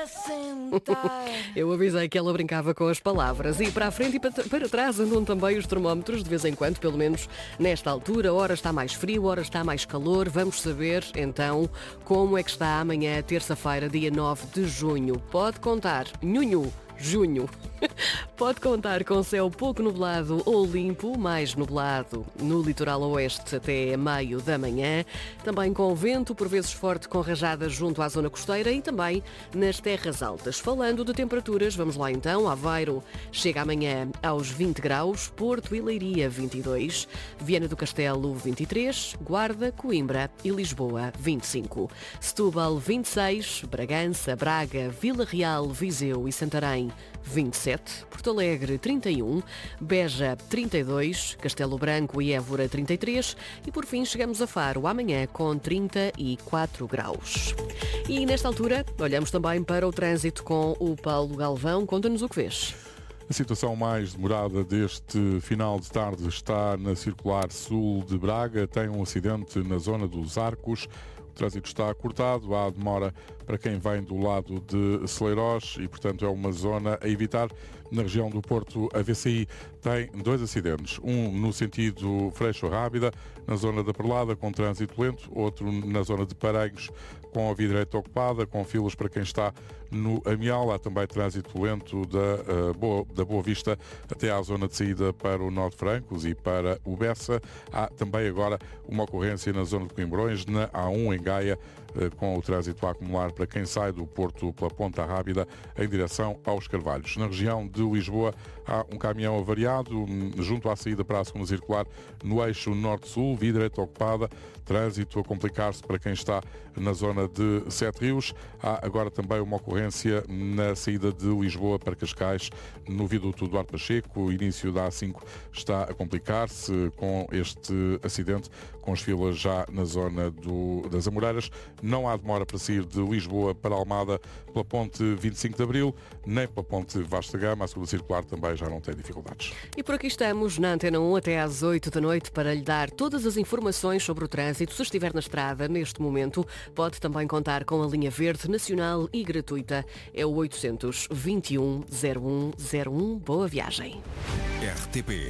Eu avisei que ela brincava com as palavras. E para a frente e para trás andam também os termómetros, de vez em quando, pelo menos nesta altura. Ora está mais frio, ora está mais calor. Vamos saber, então, como é que está amanhã, terça-feira, dia 9 de junho. Pode contar, junho. Pode contar com céu pouco nublado ou limpo, mais nublado no litoral oeste até meio da manhã. Também com vento, por vezes forte, com rajadas junto à zona costeira e também nas terras altas. Falando de temperaturas, vamos lá então. Aveiro chega amanhã aos 20 graus, Porto e Leiria 22, Viana do Castelo 23, Guarda, Coimbra e Lisboa 25, Setúbal 26, Bragança, Braga, Vila Real, Viseu e Santarém 27, Porto Alegre 31, Beja 32, Castelo Branco e Évora 33 e por fim chegamos a Faro amanhã com 34 graus. E nesta altura olhamos também para o trânsito com o Paulo Galvão. Conta-nos o que vês. A situação mais demorada deste final de tarde está na circular sul de Braga. Tem um acidente na zona dos Arcos. O trânsito está cortado, há demora para quem vem do lado de Celeiros e, portanto, é uma zona a evitar. Na região do Porto, a VCI tem 2 acidentes. Um no sentido Freixo-Rábida, na zona da Perlada, com trânsito lento. Outro na zona de Paranhos, com a via direita ocupada, com filas para quem está no Amial. Há também trânsito lento da Boa Vista até à zona de saída para o Norte Francos e para o Bessa. Há também agora uma ocorrência na zona de Coimbrões, na A1 em Gaia, com o trânsito a acumular para quem sai do Porto pela Ponta Rábida em direção aos Carvalhos. Na região de Lisboa há um caminhão avariado junto à saída para a segunda circular no eixo norte-sul, via direita ocupada, trânsito a complicar-se para quem está na zona de Sete Rios. Há agora também uma ocorrência na saída de Lisboa para Cascais, no viaduto Duarte Pacheco. O início da A5 está a complicar-se com este acidente, com as filas já na zona das Amoreiras. Não há demora para sair de Lisboa para Almada pela ponte 25 de Abril, nem pela ponte Vasta Gama. A segunda circular também já não tem dificuldades. E por aqui estamos na Antena 1 até às 8 da noite para lhe dar todas as informações sobre o trânsito. Se estiver na estrada neste momento, pode também contar com a linha verde nacional e gratuita. É o 821 0101. Boa viagem. RTP